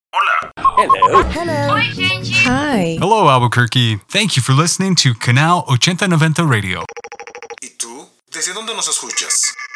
Oi, gente! Hi. Hello, Albuquerque. Thank you for listening to Canal 8090 Radio. ¿Y tú? ¿Desde dónde nos escuchas?